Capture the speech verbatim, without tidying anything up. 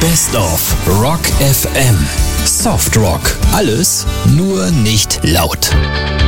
Best of Rock F M. Soft Rock. Alles, nur nicht laut.